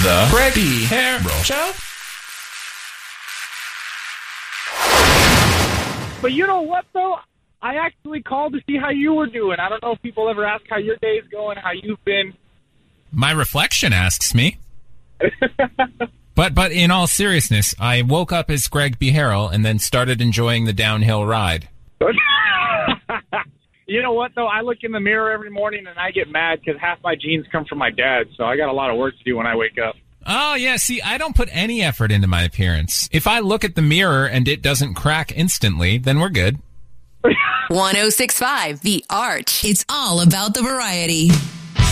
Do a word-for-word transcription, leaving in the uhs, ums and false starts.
The Greg Behero Show. But you know what, though? I actually called to see how you were doing. I don't know if people ever ask how your day's going, how you've been. My reflection asks me. but but in all seriousness, I woke up as Greg Behero and then started enjoying the downhill ride. You know what, though? I look in the mirror every morning and I get mad because half my genes come from my dad, so I got a lot of work to do when I wake up. Oh, yeah, see, I don't put any effort into my appearance. If I look at the mirror and it doesn't crack instantly, then we're good. one oh six point five The Arch. It's all about the variety.